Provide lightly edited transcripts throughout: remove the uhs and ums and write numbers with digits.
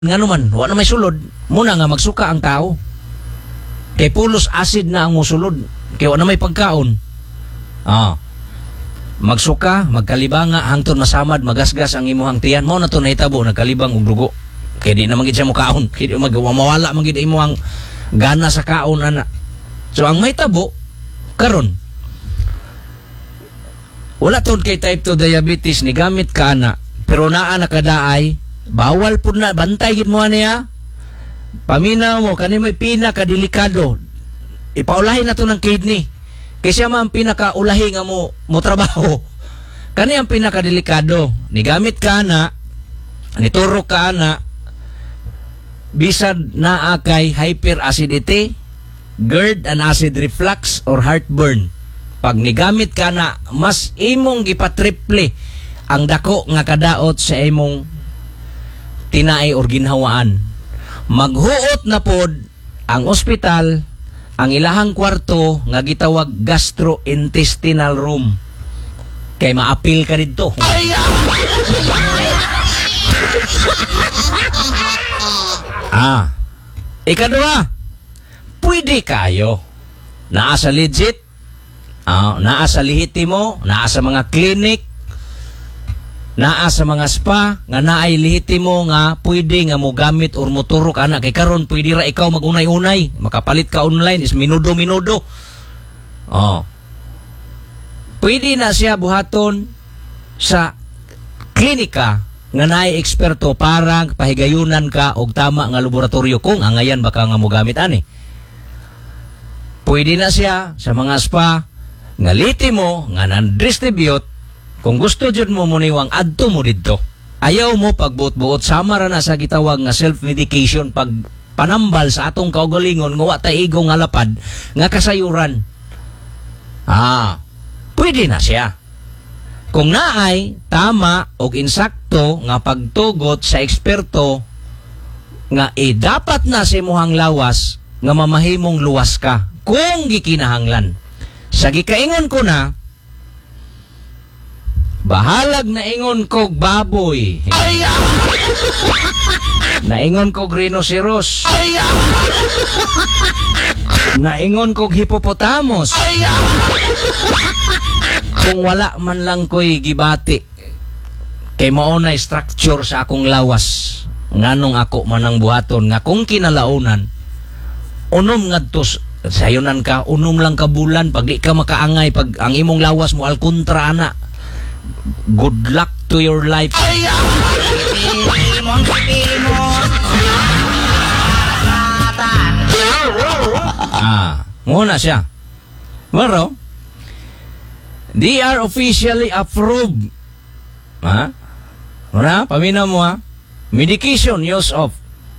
Nga naman, wala may sulod. Muna nga magsuka ang tao. Kay pulos acid na ang musulod. Kay wala may pagkaon. Magsuka, magkalibanga, hangtod masamad, magasgas ang imuhang tiyan. Mo na to nahitabo, nagkalibang og dugo. Kaya di na magid siya mo kaon. Kaya di mawala magid imuhang gana sa kaon, ana. So ang may tabo, karon wala to kay type 2 diabetes ni gamit ka na, pero naa nakadaay. Bawal po na, bantay gid mo niya. Paminaw mo, kani may pinakadelikado. Ipaulahin na to ng kidney. Kasi siya ang pinakaulahi nga mo trabaho. Kani ang pinakadelikado. Nigamit ka na, niturok ka na, bisad na kay hyperacidity, GERD and acid reflux or heartburn. Pag nigamit ka na, mas imong gipatriple ang dako nga kadaot sa imong tinaay or ginhawaan. Maghuot na pod ang ospital ang ilahang kwarto nga gitawag gastrointestinal room. Kay maapil ka dito. Ikadua, pwede kayo. Naa sa legit, naa sa lihitimo, naa sa mga clinic, naa sa mga spa nga naay lihitimo nga pwede nga mo gamit or moturok ana. Kay karon pwede ra ikaw magunay-unay, makapalit ka online is minudo-minudo. Pwede na siya buhaton sa klinika nga naay eksperto para pahigayunan ka og tama nga laboratorio kung angayan baka nga mo gamit ani. Pwede na siya sa mga spa nga litimo nga nan-distribute. Kung gusto dyan mo muniwang adto mo dito. Ayaw mo pagbuot-buot, sama ra na sa gitawag nga self-medication, pag panambal sa atong kaugalingon, nga watay igong nga lapad, nga kasayuran. Pwede na siya. Kung naay tama o insakto nga pagtugot sa eksperto, nga dapat na sa imuhang lawas, nga mamahimong luwas ka, kung gikinahanglan. Sa gikaingon ko na, bahalag na ingon kog baboy. Naingon kog rhinoceros. Naingon kog hippopotamus. Kung wala man lang ko'y gibati, kay maunay structure sa akong lawas, nganong ako manang buhaton, nga kung kinalaunan, unom ngadtos, sayunan ka, unom lang ka bulan, pag di ka makaangay, pag ang imong lawas mo alkontra ana, good luck to your life. Muna siya. Pero, they are officially approved. Muna, paminaw mo medication use of.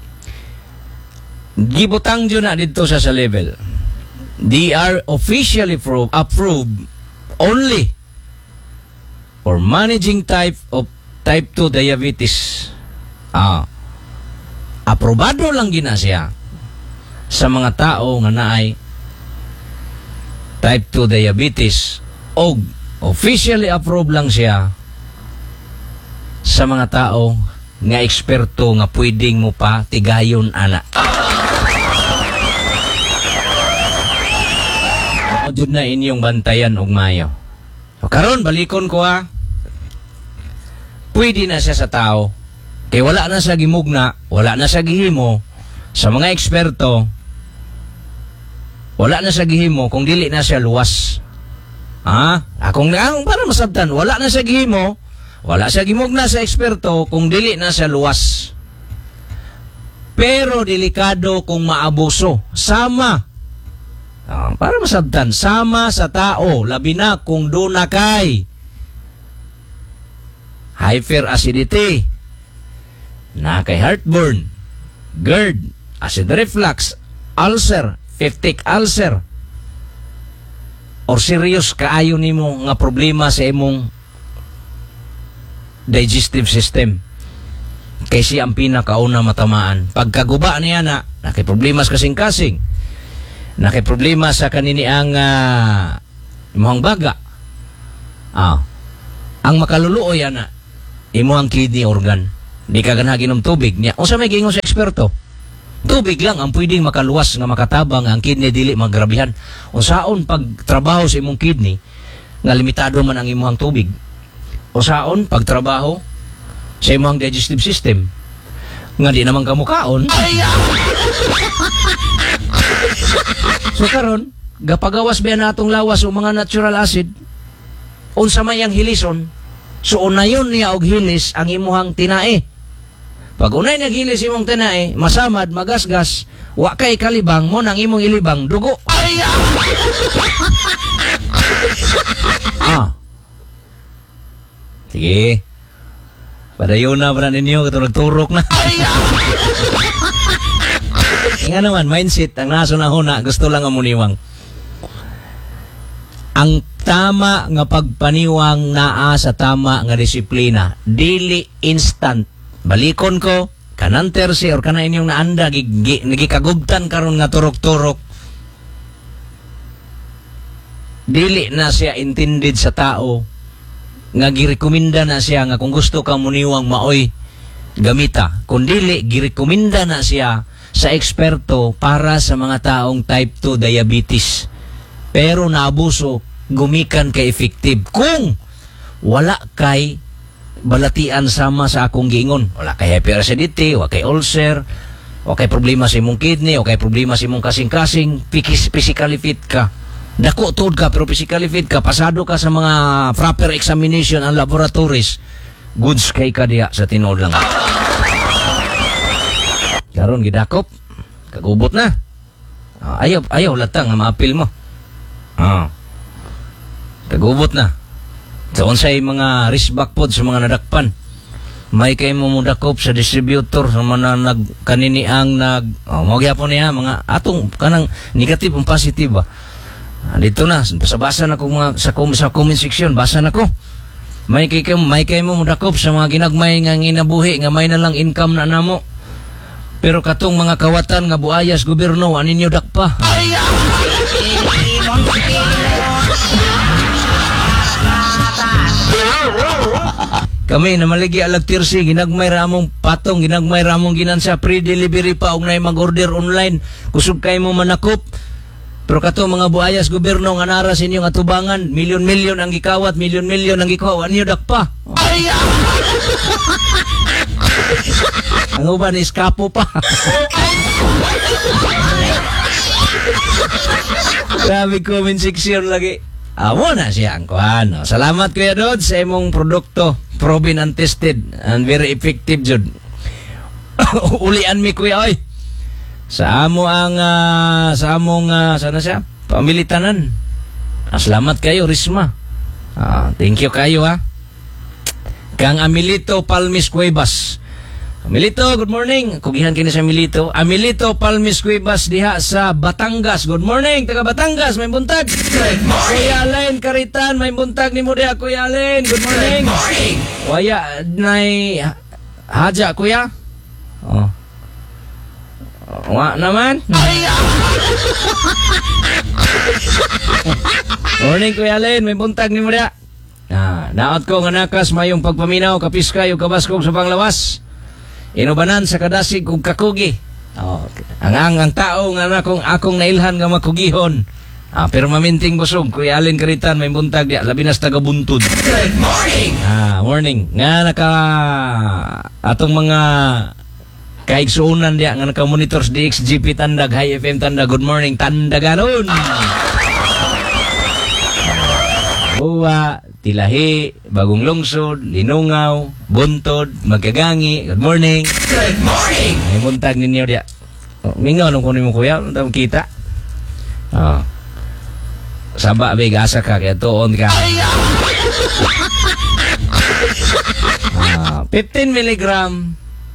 Gibutang dyan na dito sa level. They are officially approved only for managing type 2 diabetes. Aprobado lang gina siya sa mga tao nga naay type 2 diabetes, o officially approved lang siya sa mga tao nga eksperto nga pwedeng mo pa tigayon ana. Jud na inyong bantayan og mayo. So, karon balikon ko pwede na siya sa tao. Kaya wala na sa gimugna, wala na sa gihimo sa mga eksperto, wala na sa gihimo kung dili na siya luwas. Akong para masabtan, wala na sa gihimo, wala sa gimugna sa eksperto kung dili na siya luwas. Pero delikado kung maabuso. Sama. Para masabtan, sama sa tao, labi na kung doon na kay hyperacidity, na kay heartburn, GERD, acid reflux, ulcer, peptic ulcer, or serious kaayo nimo nga problema sa imong digestive system. Kay siya ang pinakauna matamaan. Pagkaguba niya na kay problema sa kasing-kasing, na kay problema sa kanini ang imong baga, ang makaluluoy ana imo ang kidney organ. Di ka ganahan ginom tubig niya. Unsa may gingon sa eksperto? Tubig lang ang pwedeng makaluwas nga makatabang ang kidney dili magrabihan. Unsaon pagtrabaho sa imong kidney nga limitado man ang imong tubig? Unsaon pagtrabaho sa imong digestive system nga di naman kamukaon? So karon, gapagawas ba natong lawas o mga natural acid? Unsa may ang hilison? So unayon niya og hilis ang imuhang tinae. Pag unay naghilis imong tinae, masamad, magasgas, wa kay kalibang mo nang imong ilibang dugo. Sige. Padayon na para ninyo, katulog turok na. Nga naman, mindset, ang naso na huna, gusto lang ang muniwang. Ang tama nga pagpaniwang naa sa tama nga disiplina, dili instant. Balikon ko, kanan tersi or kanan inyong naanda, nagikagugtan karon nga turok-turok. Dili na siya intended sa tao nga girekomenda na siya nga kung gusto ka muniwang maoy gamita, kundili girekomenda na siya sa eksperto para sa mga taong type 2 diabetes, pero naabuso gumikan kay effective kung wala kay balatian sama sa akong giingon. Wala kay hyperacidity, wala kay ulcer, wala kay problema sa imong kidney, wala kay problema sa imong kasing-kasing, physically fit ka. Dako tuod ka pero physically fit ka, pasado ka sa mga proper examination and laboratories, goods kay ka diya sa tinuod lang. Karon gidakop, kagubot na. Ayaw latang nga maapil mo. Kagubot na. So unsay mga riskback pod sa mga nadakpan. May kay mo mudakop sa distributor sa mga kaniniang mao gyapon niya mga atong kanang negative and positive ba. Dito na, basa na ko mga sa comment section, basa na ko. May kay mo mudakop sa mga ginagmay nga ginabuhi nga may na lang income na namo. Pero katong mga kawatan nga buayas gobyerno aninyo dakpa. Kami na maligi alag tirsi, ginagmay ramong patong, ginagmay ramong ginansa pre-delivery pa og nay mag-order online. Kusog kay mo manakop. Pero kato mga buayas gobyerno nga nara sa inyong atubangan, milyon-milyon ang gikawat, milyon-milyon ang gikaw, anyo dakpa. Ang uban is kapo pa. Grabe comment section lagi. Amo na siya ang kuhan. Salamat Kuya Dod sa imong produkto. Proven and tested and very effective jud. Ulian mi Kuya oy. Sa amo ang sa among sana siya pamilitanan. Salamat kayo Risma. Thank you kayo ha. Kang Amilito Palmis Cuevas. Amilito, good morning. Kugihan kini sa Amilito. Amilito Palmis Cuevas diha sa Batangas. Good morning, taga Batangas, may buntag. Good morning. Kuya Allen Karitan, may buntag ni mo diha Kuya Allen. Good morning. Good morning. Waya nay haja Kuya. Wa naman. Morning Kuya Allen, may buntag ni mo diha. Naot ko nga nakas mayong pagpaminaw kapiskay ug kabaskog sa panglawas. Inubanan sa kadasig ug kakugi. Ang tao nga akong nailhan nga makugihon. Pero maminting busog Kuya Allen Karitan may buntag diya labi na sa tagabuntod. Good morning. Morning. Nga naka atong mga kaigsuunan diya nga naka monitors DXGP Tandag, High FM Tandag. Good morning Tandaganon. Buwa, Tilahi, Bagong Lungsod, Linungaw, Buntod, Magkagangi. Good morning. Good morning. May buntag ninyo diya. Mingaw nung kunin mo Kuya, nung kita. Saba, bay, gasa ka, kaya tuon ka. 15 milligram,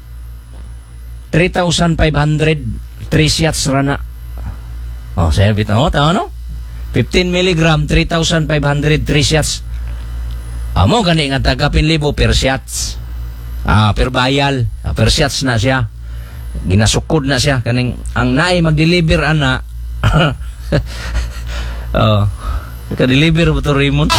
3,500, 3 shots rana. Sa'yo, tao no? 15 milligram, 3,500, 3 shots. Amo gani nga taga 1,000 per shots. Per bayal, per shots na siya. Ginasukod na siya kaning ang naay mag-deliver ana. Ka-deliver ba to Raymond?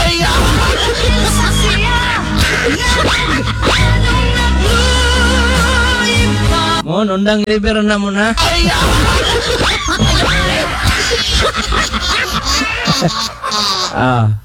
undang liver na mo na. Ah.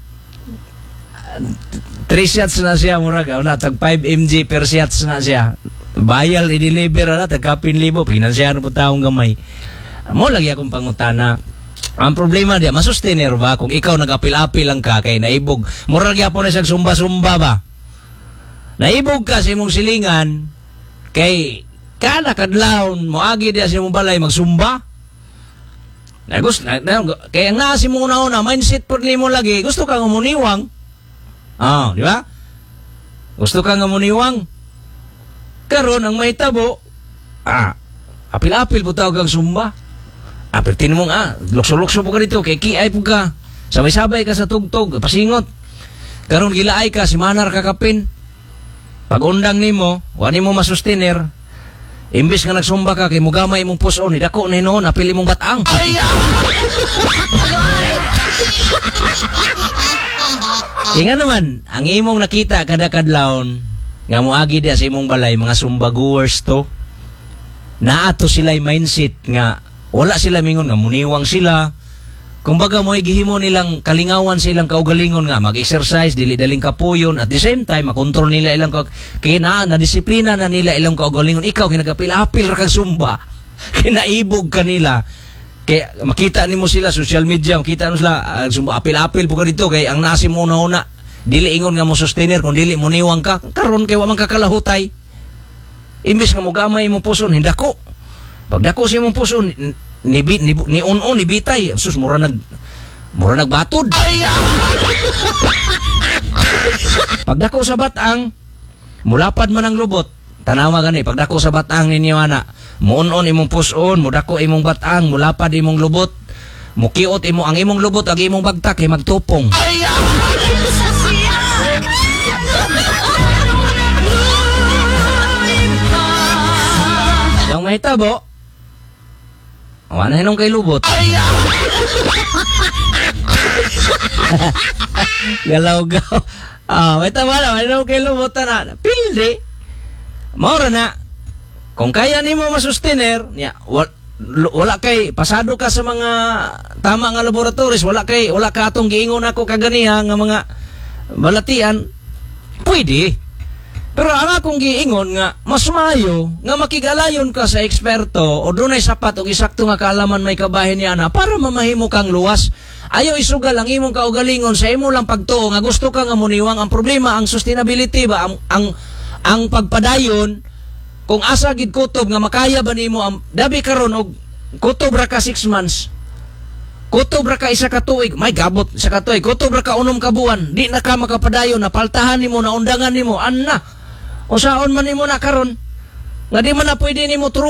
3 shots na siya murag na tag 5 mg per shots na siya. Bayal i-deliver na tag 1,000 pinansyar po taong gamay. Mo lagi akong pangutana. Ang problema dia masustainer ba kung ikaw nag-apil-apil lang ka kay naibog. Murag gyapon na siya sumba-sumba ba. Naibog ka sa imong silingan kay kada kadlawon moagi dia sa imong balay magsumba. Kaya nga si mo una mindset po nimo lagi gusto ka ngumuniwang. Di ba? Gusto ka ngumuniwang. Karon ang mahitabo apil-apil po tawag ang sumba. Pero tinumong lukso-lukso po ka dito kay kiay po ka. Sabay-sabay ka sa tugtog pasingot. Karon gilaay ka si manar kakapin. Pag undang nimo, wa nimo masustainer. Imbis nga nagsumba ka kay mugamay imong puson, idako na hinoon apil imong batang. Nga naman, ang imong nakita kada kadlawon nga moagi dia sa imong balay mga sumbagoers to. Naato sila mindset nga wala sila mingon nga muniwang sila. Kumbaga mo gihimo nilang kalingawan silang kaugalingon nga mag-exercise dili daling kapuyon at the same time makontrol nila ilang na disiplina na nila ilang kaugalingon. Ikaw kinagapil-apil ra kag sumba. Kinaibog kanila. Kaya makita nimo sila social media, makita nimo sila sumba apil-apil po ka dito kay ang nasi mo una dili ingon nga mo sustainer kung dili mo niwang ka karon kay wa man kakalahutay. Imbis nga mo gamay mo puson hindako. Pag dako si mong puso ni on ni bitay sus mura nagbatod. Pag dako sa batang mulapad man ang lubot tanawa gani pag dako sa batang ninyo ana muon imong puson mudako imong batang mulapad imong lubot mukiot imo ang imong lubot ag imong bagtak kay magtupong. Yang mahitabo wala hinong kay lubot. Galaw-gaw. May tama na, hinong kay lubot na. Pilde. Maura na. Kung kaya ni mo masustainer, wala kay, pasado ka sa mga tama nga laboratories, wala ka atong giingon ako kaganiha nga mga balatian, pwede. Pero ang akong giingon nga mas mayo nga makigalayon ka sa eksperto o dunay sapat og isakto nga kaalaman may kabahin niya na para mamahimo kang luwas. Ayaw isugal ang imong kaugalingon sa imo lang pagtuo nga gusto ka nga muniwang. Ang problema ang sustainability ba ang pagpadayon kung asa gid kutob nga makaya ba nimo ang dabi karon og kutob ra ka 6 months. Kutob ra ka isa ka tuig, may gabot isa ka tuig. Kutob ra ka 6 ka buwan, di na ka makapadayon na paltahan nimo na undangan nimo anna. O saon man nimo na karon nga di man na pwede nimo